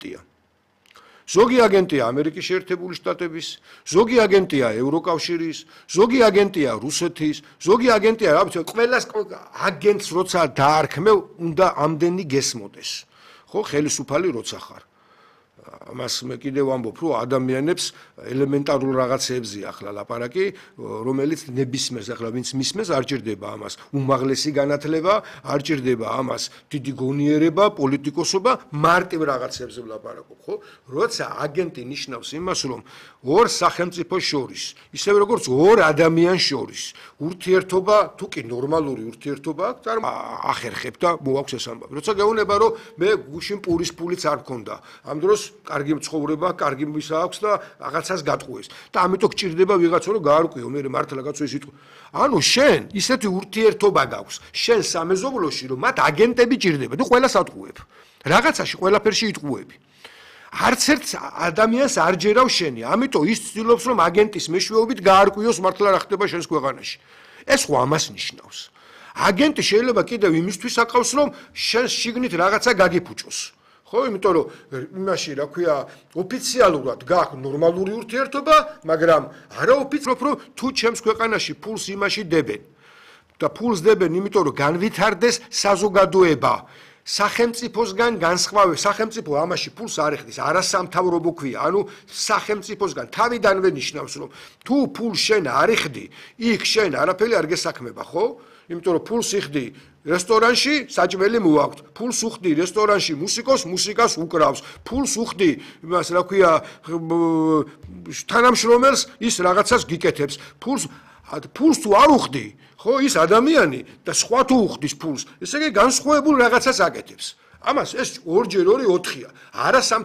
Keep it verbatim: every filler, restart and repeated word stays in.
აგენტია. ზოგი აგენტია ამერიკის შეერთებული შტატების, ზოგი აგენტია ევროკავშირის, ზოგი აგენტია რუსეთის, ზოგი აგენტია რა ვიცი, ყველას აგენტს როცა დაარქმევ, უნდა ამდენი გესმოდეს. ხო, ხელისუფალი როცა ხარ. ამას მე კიდევ ვამბობ, რომ ადამიანებს ელემენტარულ რაღაცებზე ახლა ლაპარაკი, რომელიც ნებისმიერს ახლა ვინც მისმენს არ ჭირდება ამას უმაღლესი განათლება, არ ჭირდება ამას დიდი გონიერება, პოლიტიკოსობა, მარტივ რაღაცებზე ვლაპარაკობ, ხო? როცა აგენტი ნიშნავს იმას, რომ ორ სახელმწიფოს შორის, ისევე როგორც ორ ადამიანს შორის, ურთიერთობა, თუ კი ნორმალური ურთიერთობა აქვს, წარ ახერხებ და მოაქვს ეს ამბავი. როცა გეუბნება, რომ მე გუშინ პურის პულიც არ მქონდა, ამ დროს კარგი მცხოვრება, კარგი მისა აქვს და რაღაცას გატყუეს. და ამიტომ გჭირდება ვიღაცა რომ გაარკვიო, მე მართლა კაცო ეს იტყვი. ანუ შენ ისეთი ურთიერთობა გაქვს, შენ სამეზობლოში რომ მათ აგენტები ჭირდება, თუ ყველას ატყუებ. რაღაცაში ყველაფერში იტყუები. არც ერთ ადამიანს არ ჯერავ შენი, ამიტომ ის ცდილობს რომ აგენტის მეშვეობით გაარკვიოს მართლა რა ხდება შენს ქვეყანაში. ეს ხო ამას ნიშნავს. აგენტი შეიძლება კიდევ იმისთვის აკავს რომ შენს შიგნით რაღაცა გაგიფუჭოს. ხო, იმიტომ რომ იმაში რა ქვია, ოფიციალურად გაქვს ნორმალური ურთიერთობა, მაგრამ არაოფიციალურად რომ თუ ჩემს ქვეყანაში ფულს იმაში დებენ და ფულს დებენ, იმიტომ რომ განვითარდეს საზოგადოება. სახელმწიფოსგან განსხვავებით, სახელმწიფო ამაში ფულს არ ეხდის, არასამთავრობო ქვია, ანუ სახელმწიფოსგან თავიდანვე ნიშნავს, რომ თუ ფულს შენ არ ეხდი, იქ შენ არაფერი არ გესაქმება, ხო? იმიტომ რომ ფულს იხდი რესტორანში, საჭმელი მოაქვს. ფულს უხდი რესტორანში მუსიკოს, მუსიკას უკრავს. ფულს უხდი იმას რა ქვია, თანამშრომელს ის რაღაცას გიკეთებს. ფულს ფულს თუ არ უხდი, ხო, ის ადამიანი და სხვა თუ უხდის ფულს, ესე იგი განსხვავებულ რაღაცას აკეთებს. ამას ეს ორჯერ ორი ოთხია. არა